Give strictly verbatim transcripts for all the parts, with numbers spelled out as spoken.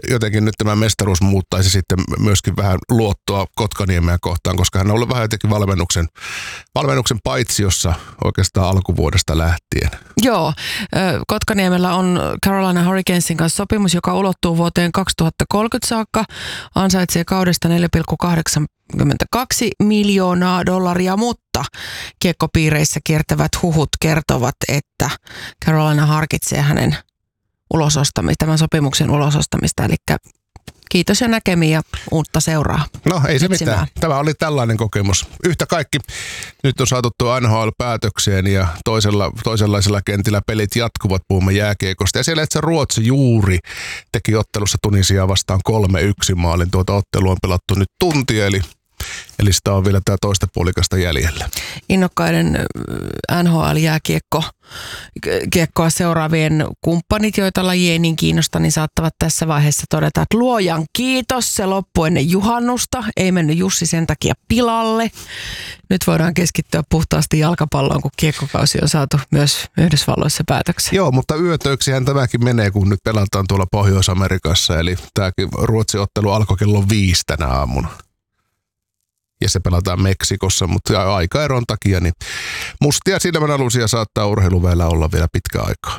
jotenkin nyt tämä mestaruus muuttaisi sitten myöskin vähän luottoa Kotkaniemeä kohtaan, koska hän on ollut vähän jotenkin valmennuksen, valmennuksen paitsiossa oikeastaan alkuvuodesta lähtien. Joo, Kotkaniemellä on Carolina Hurricanesin kanssa sopimus, joka ulottuu vuoteen kaksituhattakolmekymmentä saakka, ansaitsee kaudesta neljä pilkku kahdeksankymmentäkaksi miljoonaa dollaria, mutta kiekkopiireissä kiertävät huhut kertovat, että Carolina harkitsee hänen ulosostamista, tämän sopimuksen ulosostamista, eli kiitos ja näkemiin ja uutta seuraa. No ei se etsimään. mitään. Tämä oli tällainen kokemus. Yhtä kaikki nyt on saatu tuo N H L-päätökseen ja toisella, toisenlaisella kentillä pelit jatkuvat, puhumme jääkiekosta. Ja siellä itse Ruotsi juuri teki ottelussa Tunisiaa vastaan kolme yksi maalin. Tuota ottelua on pelattu nyt tuntia, eli Eli sitä on vielä tämä toista puolikasta jäljellä. Innokkaiden N H L-jääkiekko kiekkoa seuraavien kumppanit, joita laji ei niin kiinnosta, niin saattavat tässä vaiheessa todeta, että luojan kiitos, se loppui ennen juhannusta, ei mennyt Jussi sen takia pilalle. Nyt voidaan keskittyä puhtaasti jalkapalloon, kun kiekkokausi on saatu myös Yhdysvalloissa päätökseen. Joo, mutta yötöiksihän tämäkin menee, kun nyt pelataan tuolla Pohjois-Amerikassa, eli tämäkin Ruotsin ottelu alkoi kello viisi tänä aamuna. Ja se pelataan Meksikossa, mutta aikaeron takia niin mustia silmänalusia saattaa urheiluväellä olla vielä pitkä aikaa.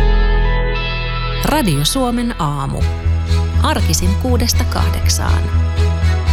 Radio Suomen aamu. Arkisin kuudesta kahdeksaan.